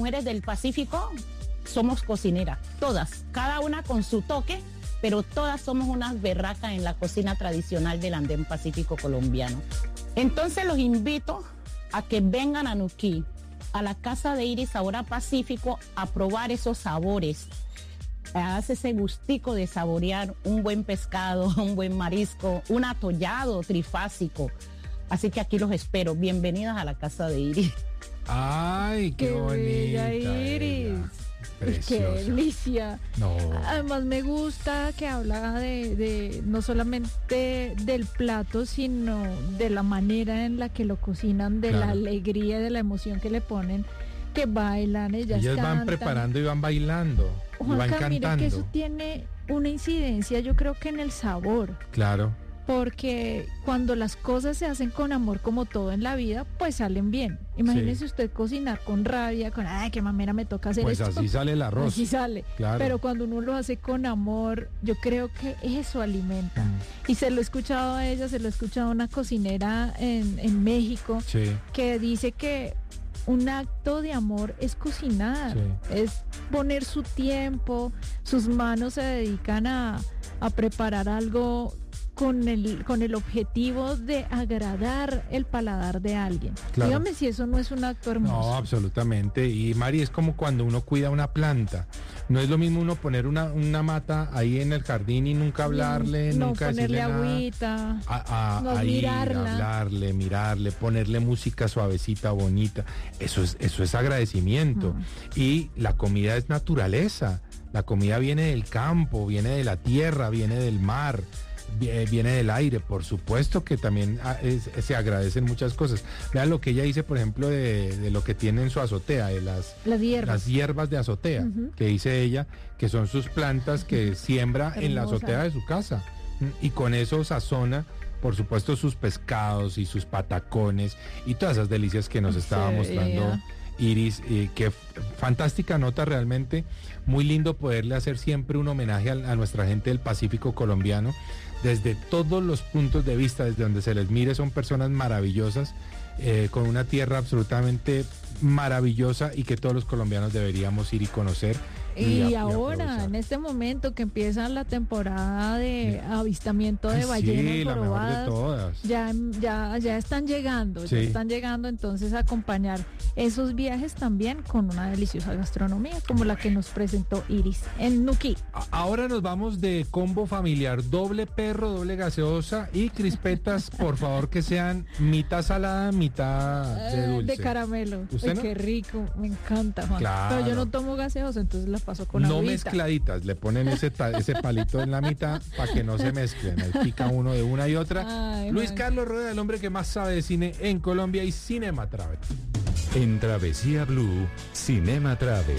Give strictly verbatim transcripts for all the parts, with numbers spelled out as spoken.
mujeres del Pacífico somos cocineras, todas, cada una con su toque, pero todas somos unas berracas en la cocina tradicional del andén pacífico colombiano. Entonces los invito a que vengan a Nuquí, a la casa de Iris Sabor Pacífico, a probar esos sabores. Hace ese gustico de saborear un buen pescado, un buen marisco, un atollado trifásico. Así que aquí los espero. Bienvenidas a la casa de Iris. Ay, qué, qué bonita bella Iris. Qué delicia. No. Además me gusta que habla de, de no solamente del plato, sino de la manera en la que lo cocinan, de claro. la alegría, de la emoción que le ponen, que bailan, ellas, ellas cantan. van preparando y van bailando, Juanca, y van cantando. Mira que eso tiene una incidencia, yo creo que en el sabor. Claro. Porque cuando las cosas se hacen con amor, como todo en la vida, pues salen bien. Imagínese sí. usted cocinar con rabia, con ay, qué mamera me toca hacer pues esto. Pues así sale el arroz. Así sale. Claro. Pero cuando uno lo hace con amor, yo creo que eso alimenta. Mm. Y se lo he escuchado a ella, se lo he escuchado a una cocinera en, en México, sí. que dice que un acto de amor es cocinar, sí. es poner su tiempo, sus manos se dedican a, a preparar algo con el con el objetivo de agradar el paladar de alguien. Claro. Dígame si eso no es un acto hermoso. No, absolutamente. Y Mari, es como cuando uno cuida una planta. No es lo mismo uno poner una, una mata ahí en el jardín y nunca hablarle, no, nunca ponerle decirle agüita, nada. A, a, no ahí, mirarla. hablarle, mirarle, ponerle música suavecita, bonita. Eso es, eso es agradecimiento. Mm. Y la comida es naturaleza. La comida viene del campo, viene de la tierra, viene del mar, viene del aire. Por supuesto que también es, se agradecen muchas cosas. Vean lo que ella dice, por ejemplo, de, de lo que tiene en su azotea, de las, las hierbas, las hierbas de azotea, uh-huh. que dice ella, que son sus plantas que uh-huh. siembra Hermosa. En la azotea de su casa. Y con eso sazona, por supuesto, sus pescados y sus patacones y todas esas delicias que nos estaba sí, mostrando yeah. Iris. Eh, qué fantástica nota realmente. Muy lindo poderle hacer siempre un homenaje a, a nuestra gente del Pacífico colombiano. Desde todos los puntos de vista, desde donde se les mire, son personas maravillosas, eh, con una tierra absolutamente maravillosa y que todos los colombianos deberíamos ir y conocer. Y, y ahora, y en este momento que empieza la temporada de avistamiento de Ay, ballenas sí, jorobadas, la mejor de todas. Ya, ya, ya están llegando, sí. ya están llegando, entonces a acompañar esos viajes también con una deliciosa gastronomía como la que nos presentó Iris en Nuquí. Ahora nos vamos de combo familiar, doble perro, doble gaseosa y crispetas, por favor, que sean mitad salada, mitad de dulce. De caramelo. ¿Usted Ay, no? Qué rico, me encanta, Juan. Claro. Pero yo no tomo gaseosa, entonces la paso con No agüita. Mezcladitas, le ponen ese, ta, ese palito en la mitad para que no se mezclen, ahí pica uno de una y otra. Ay, Luis man. Carlos Rueda, el hombre que más sabe de cine en Colombia, y Cinema Travel. En Travesía Blue, Cinema Travel.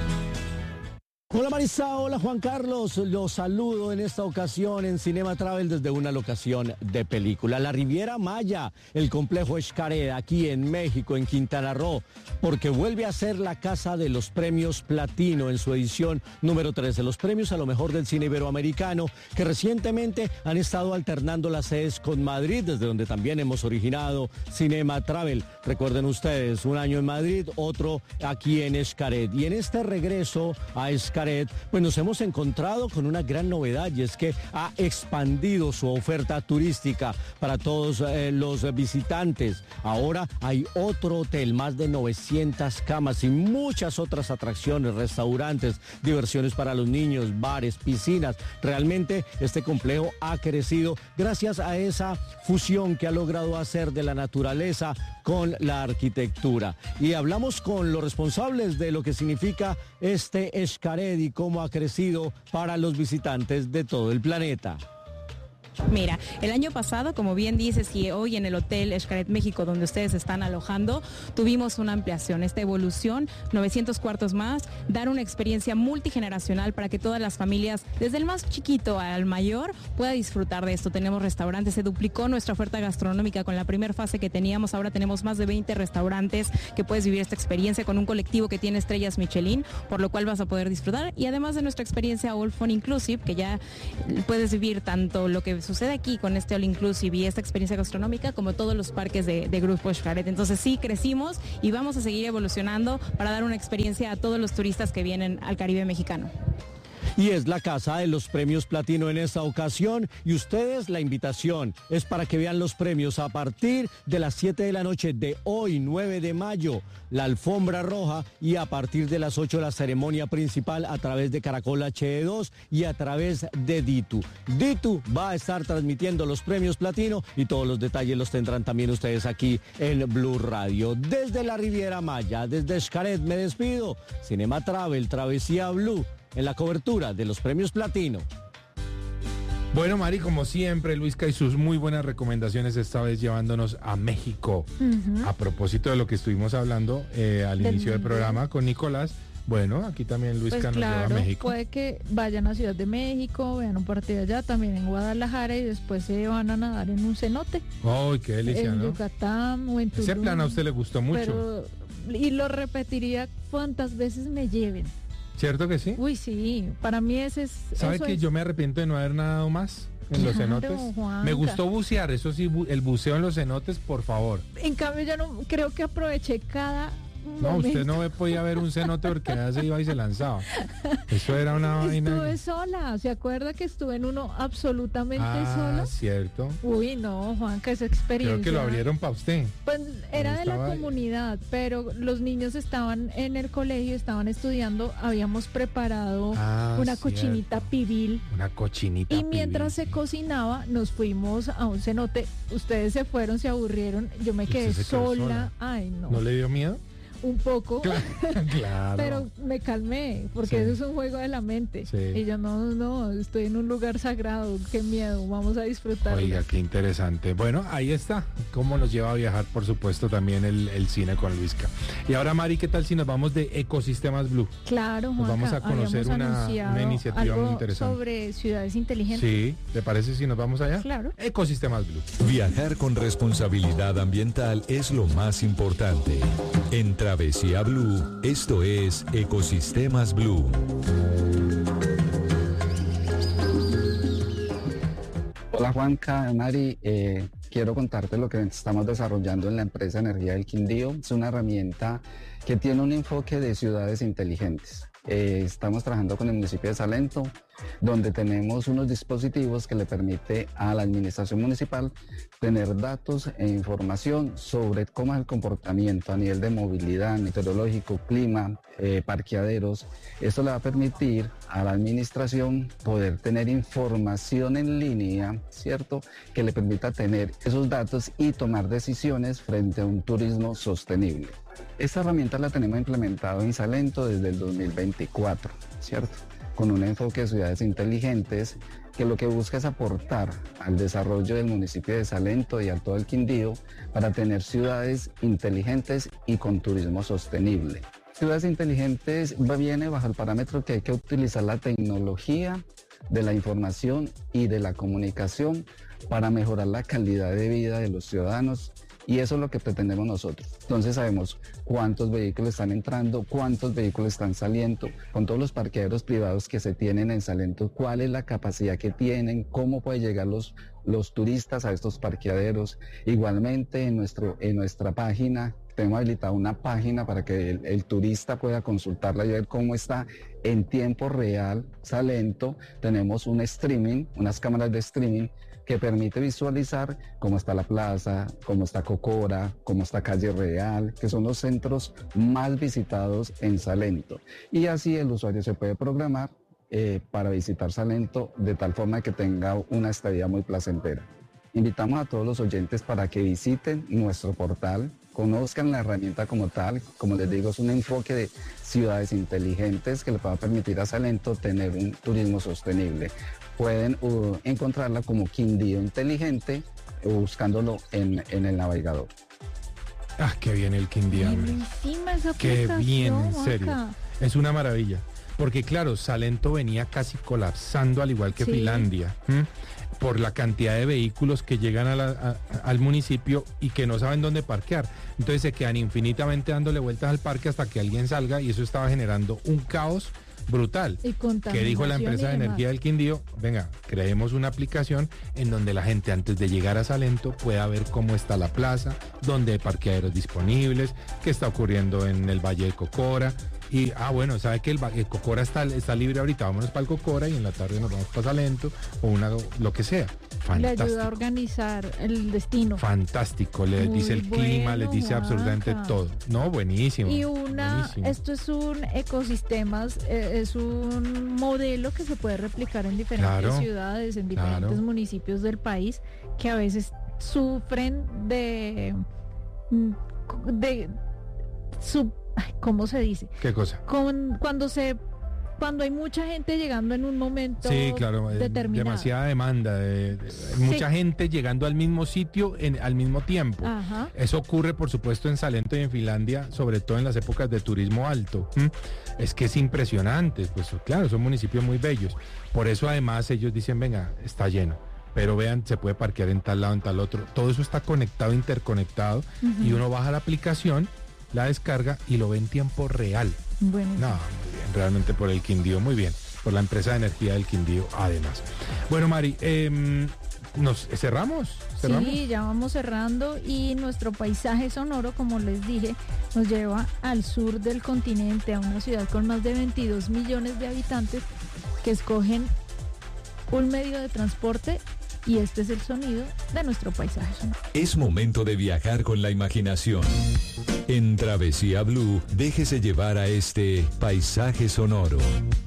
Hola Marisa, hola Juan Carlos, los saludo en esta ocasión en Cinema Travel desde una locación de película, la Riviera Maya, el complejo Xcaret, aquí en México, en Quintana Roo, porque vuelve a ser la casa de los premios Platino en su edición número trece, los premios a lo mejor del cine iberoamericano, que recientemente han estado alternando las sedes con Madrid, desde donde también hemos originado Cinema Travel. Recuerden ustedes, un año en Madrid, otro aquí en Xcaret, y en este regreso a Xcaret, pues nos hemos encontrado con una gran novedad, y es que ha expandido su oferta turística para todos eh, los visitantes. Ahora hay otro hotel, más de novecientas camas y muchas otras atracciones, restaurantes, diversiones para los niños, bares, piscinas. Realmente este complejo ha crecido gracias a esa fusión que ha logrado hacer de la naturaleza con la arquitectura. Y hablamos con los responsables de lo que significa este Xcaret y cómo ha crecido para los visitantes de todo el planeta. Mira, el año pasado, como bien dices, y hoy en el Hotel Xcaret México, donde ustedes están alojando, tuvimos una ampliación, esta evolución, novecientos cuartos más, dar una experiencia multigeneracional para que todas las familias, desde el más chiquito al mayor, pueda disfrutar de esto. Tenemos restaurantes, se duplicó nuestra oferta gastronómica con la primera fase que teníamos, ahora tenemos más de veinte restaurantes que puedes vivir esta experiencia con un colectivo que tiene estrellas Michelin, por lo cual vas a poder disfrutar, y además de nuestra experiencia All Fun Inclusive, que ya puedes vivir tanto lo que sucede aquí con este All Inclusive y esta experiencia gastronómica como todos los parques de, de Grupo Xcaret. Entonces sí, crecimos y vamos a seguir evolucionando para dar una experiencia a todos los turistas que vienen al Caribe mexicano. Y es la casa de los premios platino en esta ocasión y ustedes la invitación es para que vean los premios a partir de las siete de la noche de hoy, nueve de mayo, la alfombra roja y a partir de las ocho la ceremonia principal a través de Caracol H D dos y a través de Ditu. Ditu va a estar transmitiendo los premios platino y todos los detalles los tendrán también ustedes aquí en Blue Radio. Desde la Riviera Maya, desde Xcaret me despido. Cinema Travel, Travesía Blue, en la cobertura de los premios platino. Bueno, Mari, como siempre, Luisca y sus muy buenas recomendaciones, esta vez llevándonos a México. Uh-huh. A propósito de lo que estuvimos hablando eh, al del inicio del programa con Nicolás, bueno, aquí también Luisca pues nos claro, lleva a México. Puede que vayan a Ciudad de México, vean un partido allá, también en Guadalajara y después se van a nadar en un cenote. ¡Ay, qué delicia! En ¿no? Yucatán o en Tulum. Ese plan a usted le gustó mucho. Pero, y lo repetiría cuantas veces me lleven. ¿Cierto que sí? Uy, sí, para mí ese es... ¿Sabe que es... yo me arrepiento de no haber nadado más en claro, los cenotes? Juanca. Me gustó bucear, eso sí, bu el buceo en los cenotes, por favor. En cambio, yo no creo que aproveché cada... No, momento. Usted no podía ver un cenote porque ya se iba y se lanzaba. Eso era una vaina. Estuve sola, ¿se acuerda que estuve en uno absolutamente ah, sola? Ah, cierto. Uy, no, Juanca, esa experiencia. Creo que lo abrieron para usted. Pues era de la comunidad, ahí. Pero los niños estaban en el colegio, estaban estudiando, habíamos preparado ah, una cierto. cochinita pibil. Una cochinita Y mientras pibil. se cocinaba, nos fuimos a un cenote. Ustedes se fueron, se aburrieron, yo me quedé sola. sola. Ay, no. ¿No le dio miedo? Un poco, claro, claro. Pero me calmé, porque sí. Eso es un juego de la mente. Sí. Y yo, no, no, estoy en un lugar sagrado, qué miedo, vamos a disfrutar. Oiga, qué interesante. Bueno, ahí está, cómo nos lleva a viajar, por supuesto, también el, el cine con Luisca. Y ahora, Mari, ¿qué tal si nos vamos de Ecosistemas Blue? Claro, Juanca, nos vamos a conocer una, una iniciativa algo muy interesante. Sobre ciudades inteligentes. Sí, ¿te parece si nos vamos allá? Claro. Ecosistemas Blue. Viajar con responsabilidad ambiental es lo más importante. En Travesía Blue, esto es Ecosistemas Blue. Hola Juanca, Mari, eh, quiero contarte lo que estamos desarrollando en la empresa Energía del Quindío. Es una herramienta que tiene un enfoque de ciudades inteligentes. Eh, estamos trabajando con el municipio de Salento, donde tenemos unos dispositivos que le permite a la administración municipal tener datos e información sobre cómo es el comportamiento a nivel de movilidad, meteorológico, clima, eh, parqueaderos. Esto le va a permitir a la administración poder tener información en línea, ¿cierto?, que le permita tener esos datos y tomar decisiones frente a un turismo sostenible. Esta herramienta la tenemos implementada en Salento desde el dos mil veinticuatro, ¿cierto?, con un enfoque de ciudades inteligentes que lo que busca es aportar al desarrollo del municipio de Salento y a todo el Quindío para tener ciudades inteligentes y con turismo sostenible. Ciudades inteligentes viene bajo el parámetro que hay que utilizar la tecnología de la información y de la comunicación para mejorar la calidad de vida de los ciudadanos. Y eso es lo que pretendemos nosotros. Entonces sabemos cuántos vehículos están entrando, cuántos vehículos están saliendo, con todos los parqueaderos privados que se tienen en Salento, cuál es la capacidad que tienen, cómo pueden llegar los, los turistas a estos parqueaderos. Igualmente en, nuestro, en nuestra página tenemos habilitada una página para que el, el turista pueda consultarla y ver cómo está en tiempo real Salento. Tenemos un streaming, unas cámaras de streaming que permite visualizar cómo está la plaza, cómo está Cocora, cómo está Calle Real, que son los centros más visitados en Salento. Y así el usuario se puede programar eh, para visitar Salento de tal forma que tenga una estadía muy placentera. Invitamos a todos los oyentes para que visiten nuestro portal, conozcan la herramienta como tal. Como les digo, es un enfoque de ciudades inteligentes que le va a permitir a Salento tener un turismo sostenible. Pueden uh, encontrarla como Quindío Inteligente, uh, buscándolo en, en el navegador. Ah, qué bien el Quindío. Qué bien, en serio. Acá. Es una maravilla. Porque claro, Salento venía casi colapsando al igual que sí. Finlandia. ¿Mm? por la cantidad de vehículos que llegan a la, a, al municipio y que no saben dónde parquear. Entonces se quedan infinitamente dándole vueltas al parque hasta que alguien salga y eso estaba generando un caos brutal. Y que dijo la empresa de energía del Quindío, venga, creemos una aplicación en donde la gente antes de llegar a Salento pueda ver cómo está la plaza, dónde hay parqueaderos disponibles, qué está ocurriendo en el Valle de Cocora. Y, ah, bueno, sabe que el, el Cocora está, está libre ahorita, vámonos para el Cocora y en la tarde nos vamos para Salento o una, lo que sea. Fantástico. Le ayuda a organizar el destino. Fantástico, le Muy dice el bueno, clima, le dice Juanca. absolutamente todo. No, buenísimo. Y una, buenísimo. esto es un ecosistemas, eh, es un modelo que se puede replicar en diferentes Claro, ciudades, en diferentes claro. municipios del país, que a veces sufren de, de su, ay, ¿cómo se dice? ¿Qué cosa? Con, cuando se cuando hay mucha gente llegando en un momento Sí, claro, eh, determinado. demasiada demanda, de, de- Sí. mucha gente llegando al mismo sitio en, al mismo tiempo. Ajá. Eso ocurre, por supuesto, en Salento y en Finlandia, sobre todo en las épocas de turismo alto. ¿Mm? Es que es impresionante, pues claro, son municipios muy bellos. Por eso además ellos dicen, venga, está lleno. Pero vean, se puede parquear en tal lado, en tal otro. Todo eso está conectado, interconectado, y uno baja la aplicación, la descarga y lo ve en tiempo real. Bueno, No, muy bien, realmente por el Quindío, muy bien. Por la empresa de energía del Quindío, además. Bueno, Mari, eh, ¿nos cerramos? ¿Cerramos? sí, ya vamos cerrando y nuestro paisaje sonoro, como les dije, nos lleva al sur del continente, a una ciudad con más de veintidós millones de habitantes que escogen un medio de transporte y este es el sonido de nuestro paisaje sonoro. Es momento de viajar con la imaginación. En Travesía Blue, déjese llevar a este paisaje sonoro.